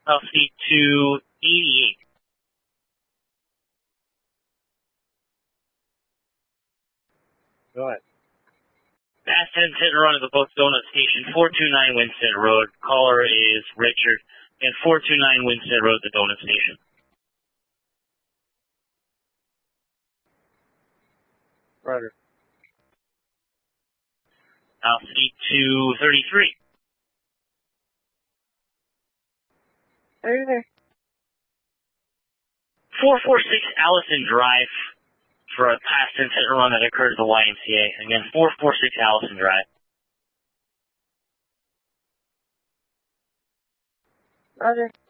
Seat 288. Go ahead. Fast 10 hit and run at the Boats Donut Station, 429 Winstead Road. Caller is Richard, and 429 Winstead Road, the Donut Station. Roger. Seat 233. Are you there? 446 Allison Drive for a past tense hit and run that occurred at the YMCA. Again, 446 Allison Drive. Roger.